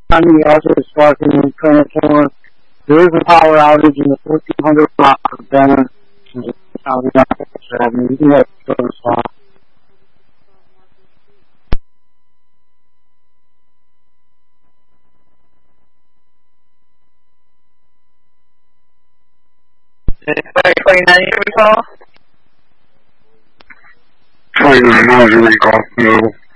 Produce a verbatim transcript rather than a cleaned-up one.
time the Archer is sparking in transformer. There is a power outage in the fourteen hundred block of Banner. I mean, you can have to respond. twenty-nine, you recall? twenty-nine, you recall, no.